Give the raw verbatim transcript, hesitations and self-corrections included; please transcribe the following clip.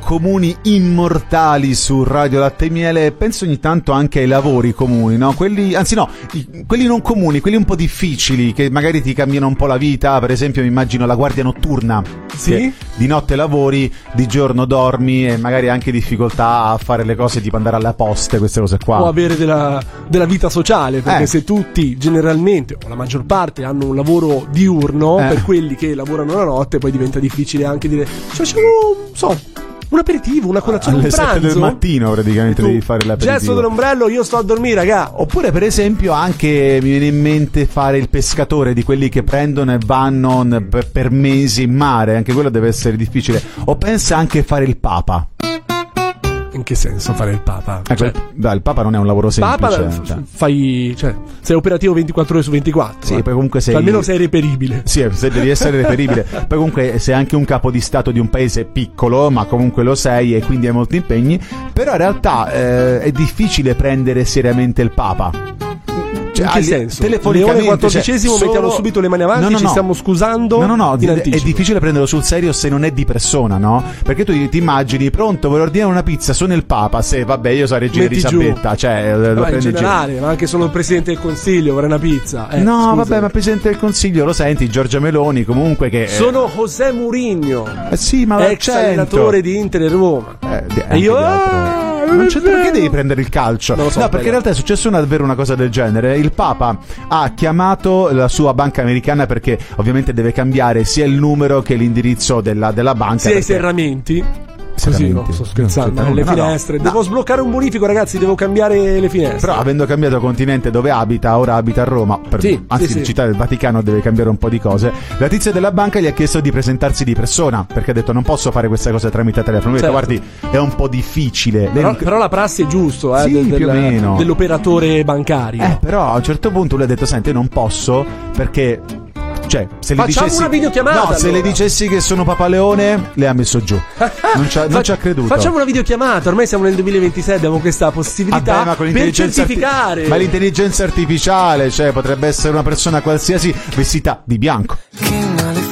comuni immortali su Radio Latte e Miele, penso ogni tanto anche ai lavori comuni, no? Quelli, anzi no, i, quelli non comuni, quelli un po' difficili, che magari ti cambiano un po' la vita. Per esempio mi immagino la guardia notturna. Sì? Di notte lavori, di giorno dormi e magari anche difficoltà a fare le cose tipo andare alle poste, queste cose qua. O avere della, della vita sociale, perché Eh. se tutti generalmente, o la maggior parte, hanno un lavoro diurno, Eh. per quelli che lavorano la notte poi diventa difficile anche dire ci facciamo, non so, un aperitivo, una colazione, Alle un pranzo. sette del mattino praticamente E tu, devi fare l'aperitivo. gesto dell'ombrello, io sto a dormire, raga. Oppure per esempio anche mi viene in mente fare il pescatore, di quelli che prendono e vanno n- per, per mesi in mare, anche quello deve essere difficile. O pensa anche fare il papa. In che senso fare il papa? Ecco, Cioè, il, dai, il papa non è un lavoro semplice. papa cioè. f- fai, cioè, sei operativo ventiquattro ore su ventiquattro. Sì, eh. poi comunque sei... Cioè, almeno sei reperibile. Sì, se devi essere reperibile. Poi comunque sei anche un capo di stato di un paese piccolo, ma comunque lo sei e quindi hai molti impegni. Però in realtà eh, è difficile prendere seriamente il papa. In che ali- senso? telefonicamente, Leone quattordicesimo, cioè, mettiamo solo- subito le mani avanti, No, no, ci no. stiamo scusando. No, no, no, in è anticipo. difficile prenderlo sul serio se non è di persona, no? Perché tu ti immagini, pronto, voglio ordinare una pizza, sono il Papa, se vabbè io sono Regina Metti giù. Elisabetta, cioè lo Ma in prendi in giro. generale, ma anche solo il Presidente del Consiglio vorrei una pizza. Eh, No, scusa. vabbè, ma Presidente del Consiglio, lo senti, Giorgia Meloni comunque che... Sono José Mourinho, Eh, sì, ma ex l'accento. allenatore di Inter e Roma. Eh, di- E anche io di altre- ah, non c'è è vero. perché devi prendere il calcio. Non lo so, no, perché in bella. realtà è successo una, davvero una cosa del genere. Il Papa ha chiamato la sua banca americana perché ovviamente deve cambiare sia il numero che l'indirizzo della, della banca. Sia i perché- serramenti. Così, Serramenti. no, sto scherzando. No, le no, no. finestre. No. Devo sbloccare un bonifico, ragazzi. Devo cambiare le finestre. Però avendo cambiato continente dove abita, ora abita a Roma, per, Sì, anzi sì, in sì. città del Vaticano, deve cambiare un po' di cose. La tizia della banca gli ha chiesto di presentarsi di persona, perché ha detto non posso fare questa cosa tramite telefono. Lui ha detto Certo. guardi, è un po' difficile. Lei Però, non- però la prassi è giusto, eh, Sì, del- più o del- meno. dell'operatore bancario. Eh, però a un certo punto lui ha detto senti, io non posso perché... Cioè, se le Facciamo dicessi... una videochiamata, No, se allora. le dicessi che sono Papa Leone, le ha messo giù. Non ci ha, non Fa- ci ha creduto. Facciamo una videochiamata, ormai siamo nel duemilaventisei, abbiamo questa possibilità Vabbè, ma con per l'intelligenza arti- certificare. ma l'intelligenza artificiale, cioè potrebbe essere una persona qualsiasi vestita di bianco. Che